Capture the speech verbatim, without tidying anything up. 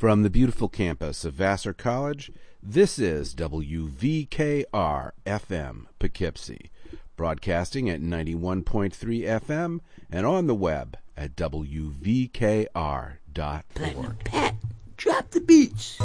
From the beautiful campus of Vassar College, this is W V K R F M Poughkeepsie, broadcasting at ninety-one point three F M and on the web at W V K R dot org. Platinum Pat, drop the beats.